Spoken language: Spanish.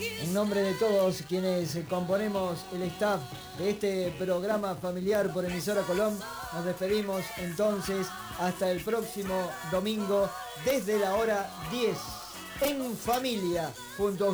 En nombre de todos quienes componemos el staff de este programa familiar por Emisora Colón, nos despedimos entonces hasta el próximo domingo desde la hora 10 en familia junto a